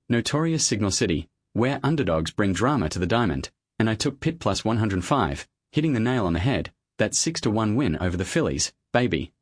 Notorious Signal City, where underdogs bring drama to the diamond, and I took Pitt plus 105, hitting the nail on the head, that 6-1 win over the Phillies, baby.